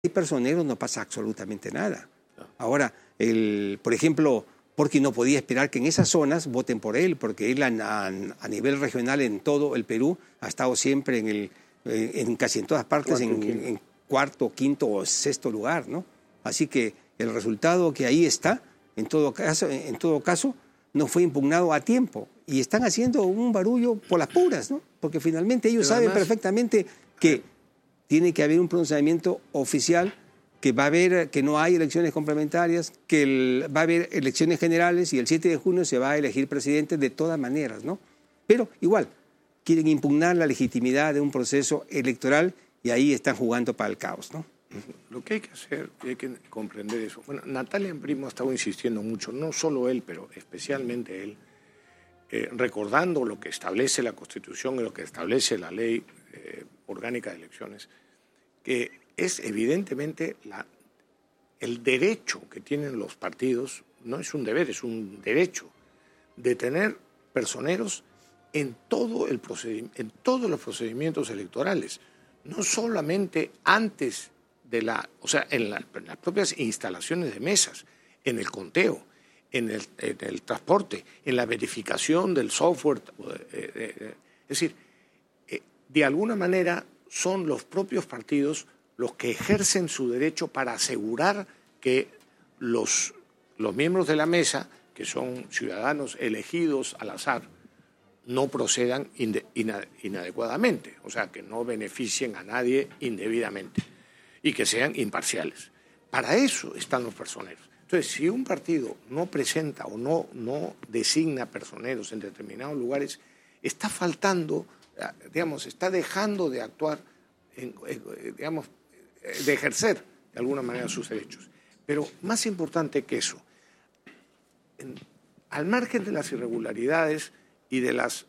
hay personeros no pasa absolutamente nada. Ahora, por ejemplo, Porqui no podía esperar que en esas zonas voten por él, porque él a nivel regional en todo el Perú ha estado siempre en casi en todas partes en cuarto, quinto o sexto lugar, ¿no? Así que el resultado que ahí está, en todo caso, no fue impugnado a tiempo. Y están haciendo un barullo por las puras, ¿no? Porque finalmente ellos saben perfectamente que tiene que haber un pronunciamiento oficial, que va a haber, que no hay elecciones complementarias, que va a haber elecciones generales y el 7 de junio se va a elegir presidente de todas maneras, ¿no? Pero igual, quieren impugnar la legitimidad de un proceso electoral y ahí están jugando para el caos, ¿no? Lo que hay que hacer, y hay que comprender eso. Bueno, Natalia Primo ha estado insistiendo mucho, no solo él, pero especialmente él, recordando lo que establece la Constitución y lo que establece la Ley Orgánica de Elecciones, que es evidentemente el derecho que tienen los partidos, no es un deber, es un derecho, de tener personeros en todos los procedimientos electorales, no solamente antes en las propias instalaciones de mesas, en el conteo, en el transporte, en la verificación del software. Es decir, de alguna manera son los propios partidos los que ejercen su derecho para asegurar que los miembros de la mesa, que son ciudadanos elegidos al azar, no procedan inadecuadamente, o sea, que no beneficien a nadie indebidamente y que sean imparciales. Para eso están los personeros. Entonces, si un partido no presenta o no designa personeros en determinados lugares, está faltando, digamos, está dejando de actuar, digamos, de ejercer de alguna manera sus derechos. Pero más importante que eso, al margen de las irregularidades y de las,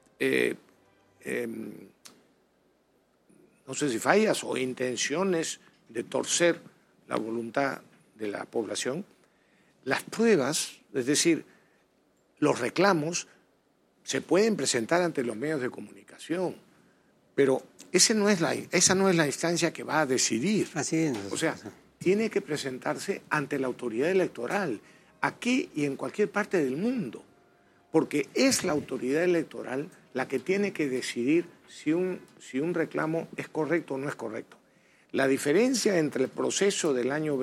no sé si fallas o intenciones de torcer la voluntad de la población, las pruebas, es decir, los reclamos, se pueden presentar ante los medios de comunicación, pero esa no es la instancia que va a decidir. Así es. O sea, tiene que presentarse ante la autoridad electoral, aquí y en cualquier parte del mundo, porque es la autoridad electoral la que tiene que decidir si un reclamo es correcto o no es correcto. La diferencia entre el proceso del año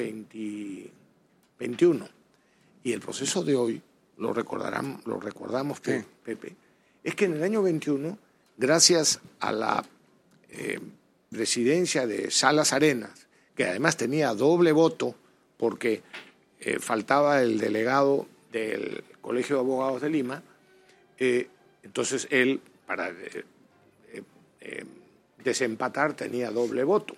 2021 y el proceso de hoy, lo recordamos, sí, Pepe, es que en el año 21, gracias a la presidencia de Salas Arenas, que además tenía doble voto porque faltaba el delegado del Colegio de Abogados de Lima, entonces él, para desempatar, tenía doble voto.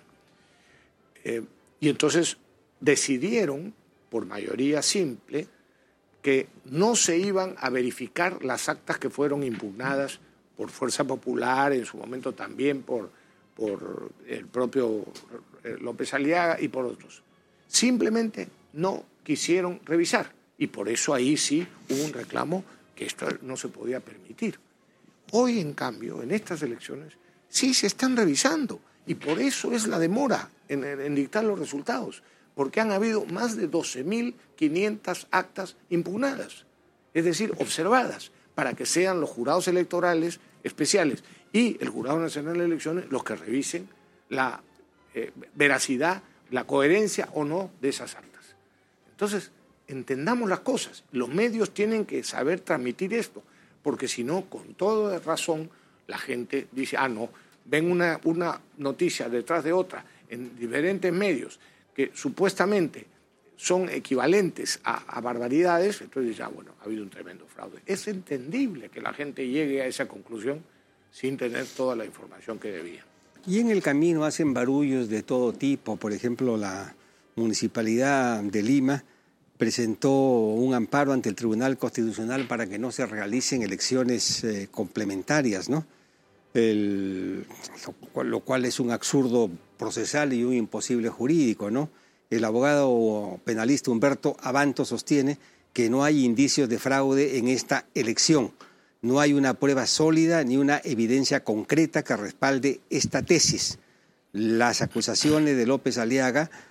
Y entonces decidieron, por mayoría simple, que no se iban a verificar las actas que fueron impugnadas por Fuerza Popular, en su momento también por el propio López Aliaga y por otros. Simplemente no quisieron revisar y por eso ahí sí hubo un reclamo que esto no se podía permitir. Hoy, en cambio, en estas elecciones sí se están revisando y por eso es la demora en dictar los resultados, porque han habido más de 12.500 actas impugnadas, es decir, observadas, para que sean los jurados electorales especiales y el Jurado Nacional de Elecciones los que revisen la veracidad, la coherencia o no de esas actas. Entonces, entendamos las cosas. Los medios tienen que saber transmitir esto, porque si no, con toda razón, la gente dice, no, ven una noticia detrás de otra en diferentes medios que supuestamente son equivalentes a barbaridades, entonces ya, bueno, ha habido un tremendo fraude. Es entendible que la gente llegue a esa conclusión sin tener toda la información que debía. Y en el camino hacen barullos de todo tipo. Por ejemplo, la Municipalidad de Lima presentó un amparo ante el Tribunal Constitucional para que no se realicen elecciones complementarias, ¿no? Lo cual es un absurdo procesal y un imposible jurídico, ¿no? El abogado penalista Humberto Abanto sostiene que no hay indicios de fraude en esta elección. No hay una prueba sólida ni una evidencia concreta que respalde esta tesis. las acusaciones de López Aliaga